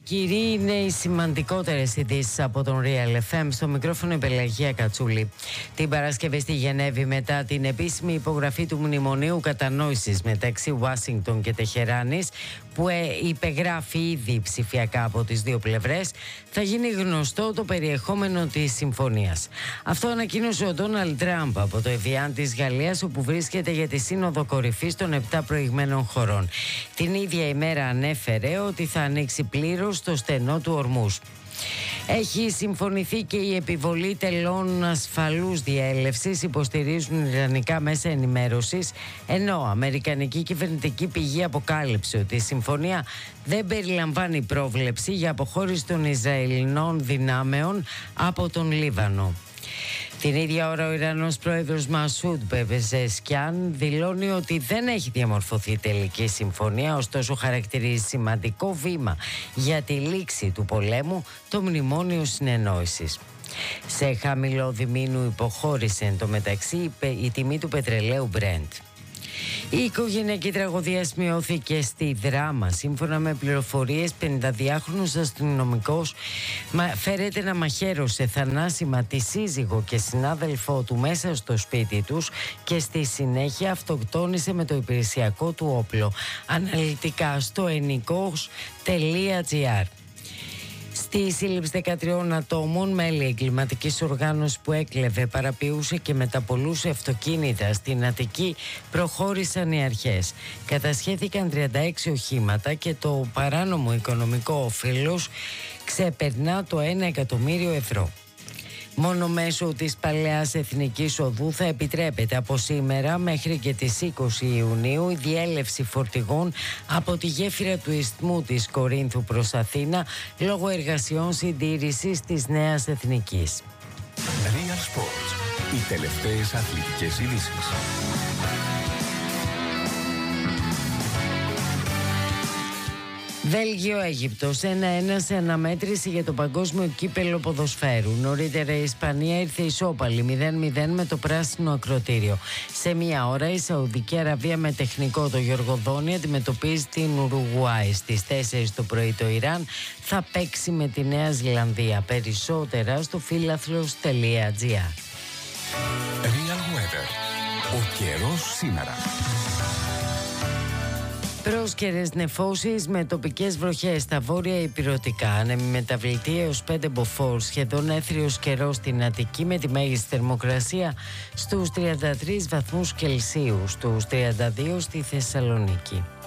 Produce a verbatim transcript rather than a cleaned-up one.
Κυρίοι, είναι οι σημαντικότερες ειδήσεις από τον Real εφ εμ. Στο μικρόφωνο η Πελαγία Κατσούλη. Την Παρασκευή στη Γενέβη, μετά την επίσημη υπογραφή του Μνημονίου Κατανόησης μεταξύ Ουάσιγκτον και Τεχεράνης, που υπεγράφει ήδη ψηφιακά από τις δύο πλευρές, θα γίνει γνωστό το περιεχόμενο της συμφωνίας. Αυτό ανακοίνωσε ο Ντόναλντ Τραμπ από το Εβιάν της Γαλλίας, όπου βρίσκεται για τη Σύνοδο Κορυφής των επτά προηγμένων χωρών. Την ίδια ημέρα ανέφερε ότι θα ανοίξει πλήρως στο στενό του Ορμούζ. Έχει συμφωνηθεί και η επιβολή τελών ασφαλούς διέλευσης, υποστηρίζουν ιρανικά μέσα ενημέρωσης, ενώ αμερικανική κυβερνητική πηγή αποκάλυψε ότι η συμφωνία δεν περιλαμβάνει πρόβλεψη για αποχώρηση των Ισραηλινών δυνάμεων από τον Λίβανο. Την ίδια ώρα ο Ιρανός πρόεδρος Μασούντ Πεζεσκιάν δηλώνει ότι δεν έχει διαμορφωθεί τελική συμφωνία, ωστόσο χαρακτηρίζει σημαντικό βήμα για τη λήξη του πολέμου το Μνημόνιο Συνεννόησης. Σε χαμηλό διμήνου υποχώρησε εν τω μεταξύ η τιμή του πετρελαίου Brent. Η οικογενειακή τραγωδία σημειώθηκε στη Δράμα. Σύμφωνα με πληροφορίες, πενηνταδυάχρονος αστυνομικός φέρεται να μαχαίρωσε θανάσιμα τη σύζυγο και συνάδελφό του μέσα στο σπίτι τους και στη συνέχεια αυτοκτόνησε με το υπηρεσιακό του όπλο. Αναλυτικά στο ενικός τελεία τζι άρ. Στη σύλληψη δεκατριών ατόμων, μέλη εγκληματικής οργάνωσης που έκλεβε, παραποιούσε και μεταπολούσε αυτοκίνητα στην Αττική, προχώρησαν οι αρχές. Κατασχέθηκαν τριάντα έξι οχήματα και το παράνομο οικονομικό όφελος ξεπερνά το ένα εκατομμύριο ευρώ. Μόνο μέσω της Παλαιάς Εθνικής Οδού θα επιτρέπεται από σήμερα μέχρι και τις είκοσι Ιουνίου η διέλευση φορτηγών από τη γέφυρα του Ισθμού της Κορίνθου προς Αθήνα λόγω εργασιών συντήρησης της Νέας Εθνικής. Real Sports. Οι τελευταίες αθλητικές ειδήσεις. Βέλγιο-Αίγυπτος ένα ένα σε αναμέτρηση για το παγκόσμιο κύπελλο ποδοσφαίρου. Νωρίτερα η Ισπανία ήρθε ισόπαλη μηδέν μηδέν με το πράσινο ακροτήριο. Σε μία ώρα η Σαουδική Αραβία με τεχνικό το Γιοργοδόνη αντιμετωπίζει την Ουρουγουάη. Στις τέσσερις το πρωί το Ιράν θα παίξει με τη Νέα Ζηλανδία. Περισσότερα στο φίλαθλος τελεία τζι άρ. Real Weather. Ο καιρός σήμερα. Πρόσκαιρες νεφώσεις με τοπικές βροχές στα βόρεια ηπειρωτικά. Άνεμη μεταβλητή έως πέντε μποφόρ. Σχεδόν έθριος καιρός στην Αττική με τη μέγιστη θερμοκρασία στους τριάντα τρεις βαθμούς Κελσίου, στους τριάντα δύο στη Θεσσαλονίκη.